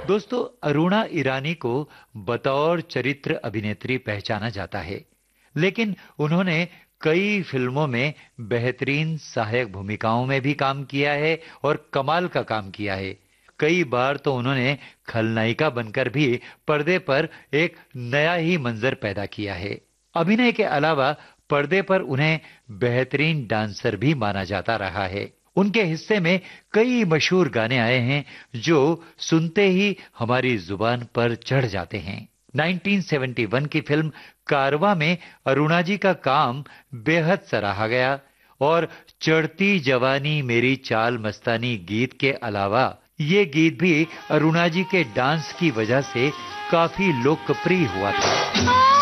दोस्तों, अरुणा ईरानी को बतौर चरित्र अभिनेत्री पहचाना जाता है, लेकिन उन्होंने कई फिल्मों में बेहतरीन सहायक भूमिकाओं में भी काम किया है और कमाल का काम किया है। कई बार तो उन्होंने खलनायिका बनकर भी पर्दे पर एक नया ही मंजर पैदा किया है। अभिनय के अलावा पर्दे पर उन्हें बेहतरीन डांसर भी माना जाता रहा है। उनके हिस्से में कई मशहूर गाने आए हैं जो सुनते ही हमारी जुबान पर चढ़ जाते हैं। 1971 की फिल्म कारवां में अरुणा जी का काम बेहद सराहा गया और चढ़ती जवानी मेरी चाल मस्तानी गीत के अलावा ये गीत भी अरुणा जी के डांस की वजह से काफी लोकप्रिय हुआ था।